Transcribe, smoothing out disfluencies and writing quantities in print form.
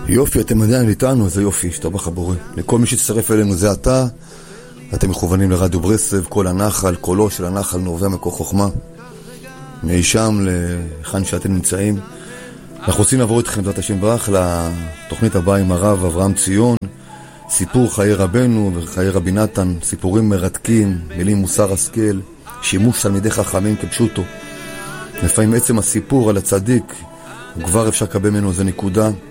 יופי, אתם עדיין איתנו, זה יופי, שתבח הבורא. לכל מי שתצטרף אלינו זה אתה, אתם מכוונים לרדיו ברסלב, כל הנחל, קולו של הנחל נובע מקור חוכמה. מאי שם להיכן שאתם נמצאים. אנחנו רוצים לעבור איתכם בעזרת השם ברוך לתוכנית הבאה עם הרב אברהם ציון, סיפור חיי רבנו וחיי רבי נתן, סיפורים מרתקים, מילים מוסר השכל, שימוש תלמידי חכמים כפשוטו. לפעמים עצם הסיפור על הצדיק, כבר אפשר לקבל ממנו איזה נקודה.